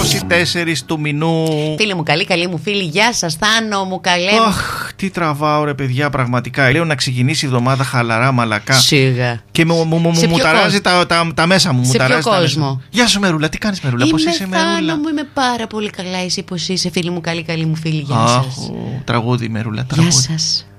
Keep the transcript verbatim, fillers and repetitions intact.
είκοσι τέσσερις του μηνού. Φίλοι μου καλή, καλή μου φίλη, γεια σας, Θάνο μου, καλέ. Αχ, τι τραβάω ρε παιδιά, πραγματικά. Λέω να ξεκινήσει η εβδομάδα χαλαρά, μαλακά. Σίγα. Και μου, μου, μου, μου ταράζει τα, τα, τα μέσα μου. Σε μου ποιο κόσμο. Γεια σου Μερούλα, τι κάνεις Μερούλα, πώς είσαι Μερούλα? Θάνο μου, είμαι πάρα πολύ καλά, εσύ πώς είσαι, φίλοι μου καλή, καλή μου φίλη, γεια σας. Τραγούδι Μερούλα, τραγούδι. Γεια σας.